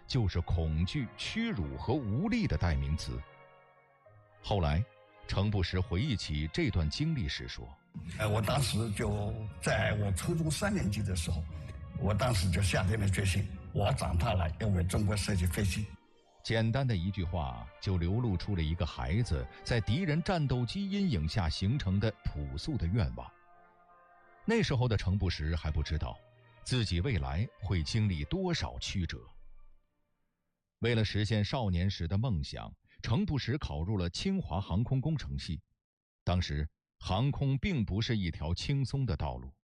就是恐惧、屈辱和无力的代名词。后来，程不识回忆起这段经历时说：“ 我当时就在我初中3年级的时候，我当时就下定了决心，我长大了要为中国设计飞机。” 简单的一句话，就流露出了一个孩子在敌人战斗机阴影下形成的朴素的愿望。那时候的程不识还不知道，自己未来会经历多少曲折。为了实现少年时的梦想，程不识考入了清华航空工程系。当时，航空并不是一条轻松的道路。